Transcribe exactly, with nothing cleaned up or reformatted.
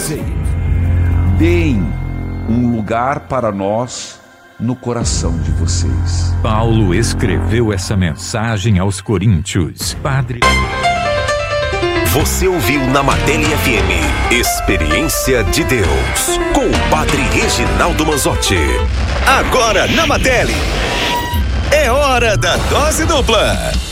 Deem um lugar para nós no coração de vocês. Paulo escreveu essa mensagem aos Coríntios. Padre... Você ouviu na Martelli F M Experiência de Deus com o Padre Reginaldo Manzotti. Agora na Martelli é hora da dose dupla.